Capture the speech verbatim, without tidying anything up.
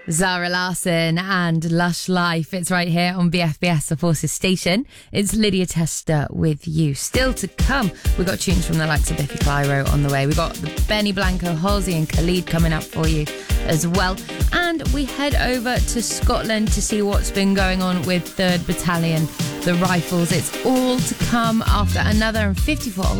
Zara Larsson and Lush Life. It's right here on B F B S, the Forces station. It's Lydia Tester with you. Still to come, we've got tunes from the likes of Biffy Clyro on the way. We've got Benny Blanco, Halsey and Khalid coming up for you as well. And we head over to Scotland to see what's been going on with third Battalion, the Rifles. It's all to come after another fifty-four